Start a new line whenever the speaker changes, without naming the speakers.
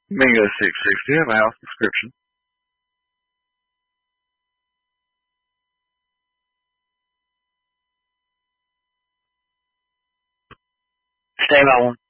Mingo 660, I have a house description.
Same old one.